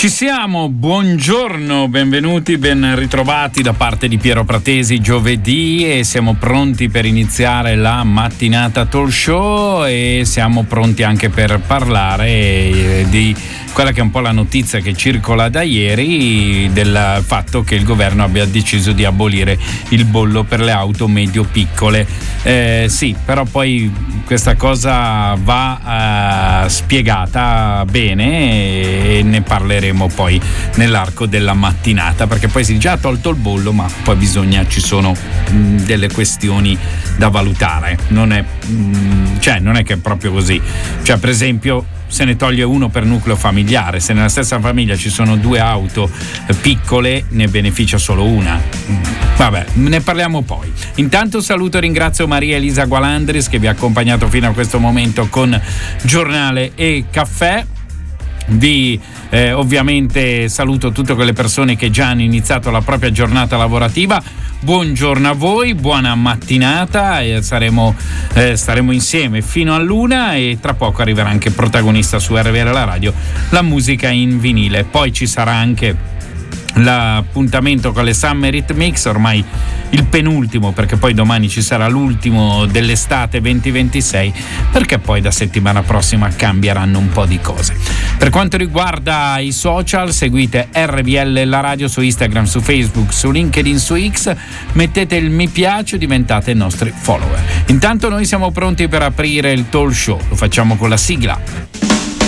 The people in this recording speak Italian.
Ci siamo, buongiorno, benvenuti, ben ritrovati da parte di Piero Pratesi, giovedì, e siamo pronti per iniziare la mattinata talk show e siamo pronti anche per parlare di quella che è un po' la notizia che circola da ieri, del fatto che il governo abbia deciso di abolire il bollo per le auto medio-piccole. Sì, però poi questa cosa va spiegata bene e ne parleremo poi nell'arco della mattinata, perché poi si è già tolto il bollo, ma poi ci sono delle questioni da valutare. Non è che è proprio così. Cioè, per esempio, se ne toglie uno per nucleo familiare, se nella stessa famiglia ci sono due auto piccole, ne beneficia solo una. Vabbè, ne parliamo poi. Intanto saluto e ringrazio Maria Elisa Gualandris che vi ha accompagnato fino a questo momento con giornale e caffè. Vi ovviamente saluto tutte quelle persone che già hanno iniziato la propria giornata lavorativa. Buongiorno a voi, buona mattinata, e staremo insieme fino all'una, e tra poco arriverà anche protagonista su RVR La Radio, la musica in vinile. Poi ci sarà anche l'appuntamento con le Summer Hit Mix, ormai il penultimo, perché poi domani ci sarà l'ultimo dell'estate 2026, perché poi da settimana prossima cambieranno un po' di cose. Per quanto riguarda i social, seguite RVL La Radio su Instagram, su Facebook, su LinkedIn, su X, mettete il mi piace, diventate nostri follower. Intanto noi siamo pronti per aprire il talk show, lo facciamo con la sigla.